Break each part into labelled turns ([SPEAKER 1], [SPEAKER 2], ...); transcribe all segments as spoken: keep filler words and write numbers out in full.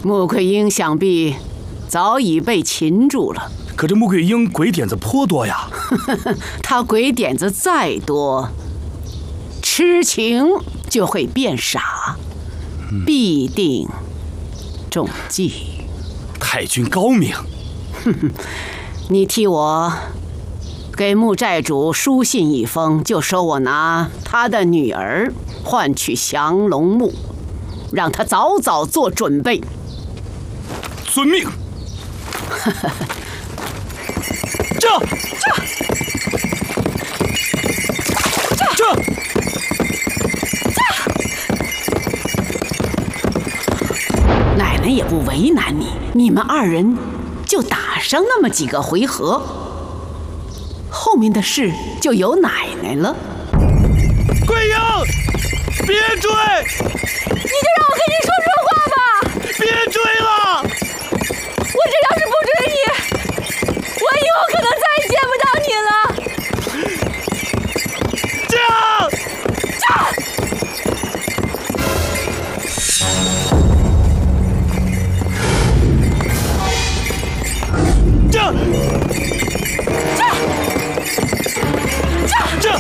[SPEAKER 1] 穆桂英想必早已被擒住了。
[SPEAKER 2] 可这穆桂英鬼点子颇多呀。
[SPEAKER 1] 她鬼点子再多，痴情就会变傻，必定中计。
[SPEAKER 2] 太君高明。
[SPEAKER 1] 哼哼，你替我给穆寨主书信一封，就说我拿他的女儿换取降龙木，让他早早做准备。
[SPEAKER 2] 遵命。这这这
[SPEAKER 1] 奶奶也不为难你，你们二人就打上那么几个回合，后面的事就由奶奶了。
[SPEAKER 2] 桂英，别追！
[SPEAKER 3] 你就让我跟你说说话吧！
[SPEAKER 2] 别追了！
[SPEAKER 3] 我这要是不追你，我以后可能再也见不到你了。
[SPEAKER 2] 这样，这，这，这，这，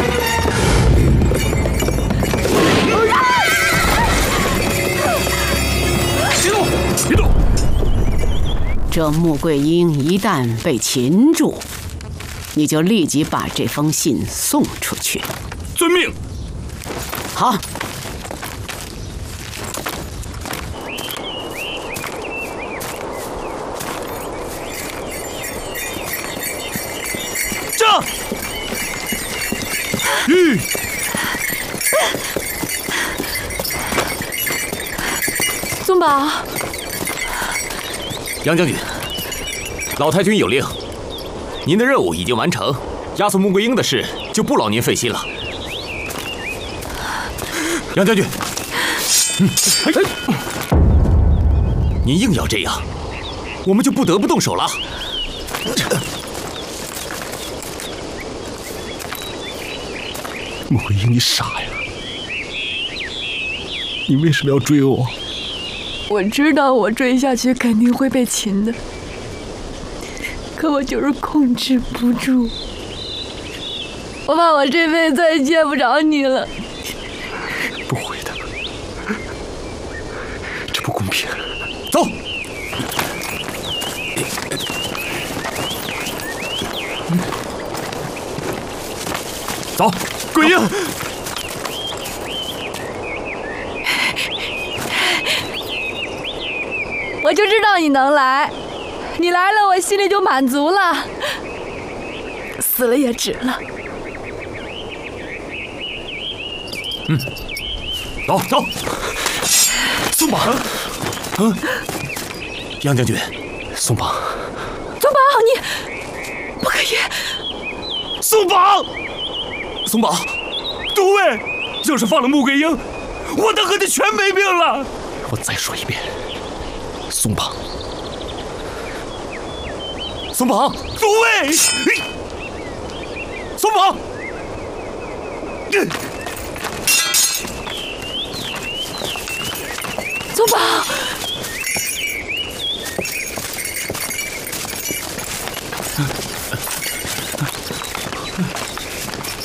[SPEAKER 2] 别动，别动！
[SPEAKER 1] 这穆桂英一旦被擒住，你就立即把这封信送出去。
[SPEAKER 2] 遵命。
[SPEAKER 1] 好。
[SPEAKER 2] 这，吁。
[SPEAKER 3] 宗宝，
[SPEAKER 4] 杨将军，老太君有令，您的任务已经完成，押送穆桂英的事就不劳您费心了。杨将军，嗯，您硬要这样，我们就不得不动手了。
[SPEAKER 2] 穆桂英，你傻呀！你为什么要追我？
[SPEAKER 3] 我知道我追下去肯定会被擒的，可我就是控制不住。我怕我这辈子再也见不着你了。
[SPEAKER 2] 不会的，这不公平。
[SPEAKER 4] 走。走，
[SPEAKER 2] 桂英。
[SPEAKER 3] 我就知道你能来，你来了我心里就满足了，死了也值了。
[SPEAKER 4] 嗯，走走。
[SPEAKER 2] 松绑，
[SPEAKER 4] 嗯，杨将军，
[SPEAKER 2] 松绑，
[SPEAKER 3] 松绑，你不可以。
[SPEAKER 2] 松绑，松绑，都尉，要是放了穆桂英，我的和你全没命了。我再说一遍。松绑，松绑，都尉，松绑。